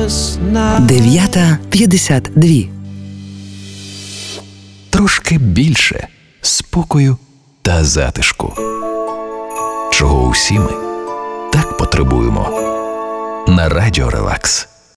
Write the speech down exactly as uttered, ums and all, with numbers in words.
весна. дев'ята п'ятдесят два. Трошки більше спокою та затишку. Чого усі ми так потребуємо. На Радіо Релакс.